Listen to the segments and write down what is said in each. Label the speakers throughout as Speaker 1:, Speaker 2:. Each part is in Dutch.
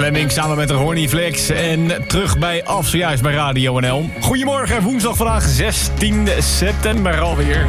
Speaker 1: Lemming samen met Ronnie Flex. En terug bij zojuist bij Radio NL. Goedemorgen, woensdag vandaag 16 september alweer.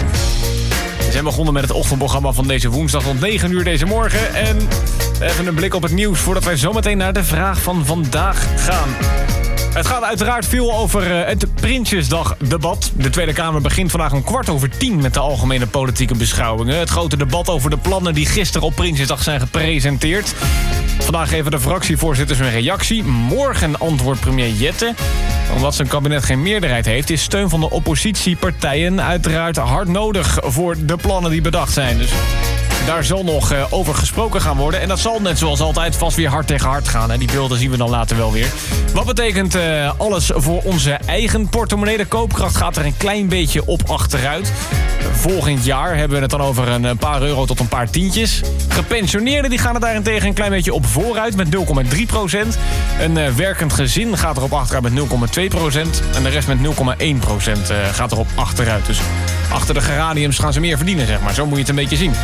Speaker 1: We zijn begonnen met het ochtendprogramma van deze woensdag tot 9 uur deze morgen. En even een blik op het nieuws voordat wij zometeen naar de vraag van vandaag gaan. Het gaat uiteraard veel over het Prinsjesdag-debat. De Tweede Kamer begint vandaag om 9:15 met de algemene politieke beschouwingen. Het grote debat over de plannen die gisteren op Prinsjesdag zijn gepresenteerd. Vandaag geven de fractievoorzitters een reactie. Morgen antwoordt premier Jette. Omdat zijn kabinet geen meerderheid heeft, is steun van de oppositiepartijen uiteraard hard nodig voor de plannen die bedacht zijn. Dus daar zal nog over gesproken gaan worden. En dat zal net zoals altijd vast weer hard tegen hard gaan. Die beelden zien we dan later wel weer. Wat betekent alles voor onze eigen portemonnee? De koopkracht gaat er een klein beetje op achteruit. Volgend jaar hebben we het dan over een paar euro tot een paar tientjes. Gepensioneerden die gaan er daarentegen een klein beetje op vooruit met 0,3%. Een werkend gezin gaat erop achteruit met 0,2%. En de rest met 0,1% gaat erop achteruit. Dus achter de geraniums gaan ze meer verdienen, zeg maar. Zo moet je het een beetje zien.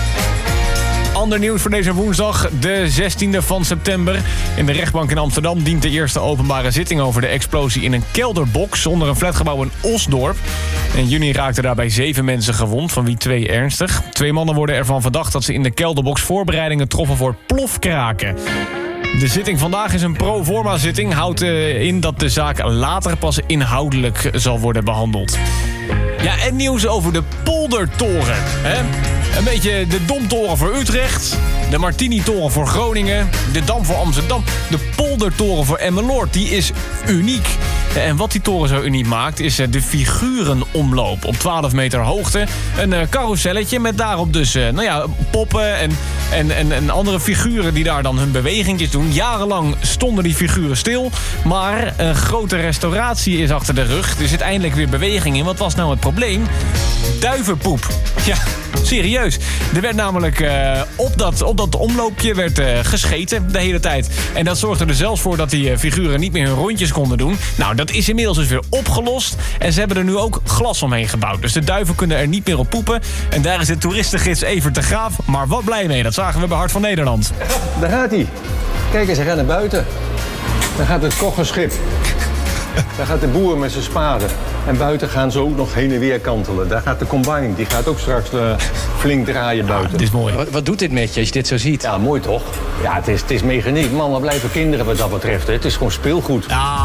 Speaker 1: Ander nieuws voor deze woensdag, de 16e van september. In de rechtbank in Amsterdam dient de eerste openbare zitting over de explosie in een kelderbox onder een flatgebouw in Osdorp. In juni raakten daarbij 7 mensen gewond, van wie 2 ernstig. 2 mannen worden ervan verdacht dat ze in de kelderbox voorbereidingen troffen voor plofkraken. De zitting vandaag is een pro-forma zitting. Houdt in dat de zaak later pas inhoudelijk zal worden behandeld. Ja, en nieuws over de Poldertoren. Hè? Een beetje de Domtoren voor Utrecht, de Martini-toren voor Groningen, de Dam voor Amsterdam. De Poldertoren voor Emmeloord, die is uniek. En wat die toren zo uniek maakt, is de figurenomloop op 12 meter hoogte. Een carouselletje met daarop dus poppen en andere figuren die daar dan hun bewegingjes doen. Jarenlang stonden die figuren stil, maar een grote restauratie is achter de rug. Er zit eindelijk weer beweging in. Wat was nou het probleem? Duivenpoep. Ja, serieus. Er werd namelijk op dat omloopje werd gescheten de hele tijd. En dat zorgde er zelfs voor dat die figuren niet meer hun rondjes konden doen. Nou, dat is inmiddels dus weer opgelost. En ze hebben er nu ook glas omheen gebouwd. Dus de duiven kunnen er niet meer op poepen. En daar is de toeristengids Evert de Graaf maar wat blij mee. Dat zagen we bij Hart van Nederland.
Speaker 2: Daar gaat hij. Kijk eens, hij gaat naar buiten. Daar gaat het koggenschip. Daar gaat de boer met zijn spade. En buiten gaan ze ook nog heen en weer kantelen. Daar gaat de combine, die gaat ook straks flink draaien buiten.
Speaker 1: Dit is mooi.
Speaker 3: Wat doet dit met je als je dit zo ziet?
Speaker 2: Ja, mooi toch? Ja, het is mechaniek. Mannen blijven kinderen wat dat betreft. Hè. Het is gewoon speelgoed.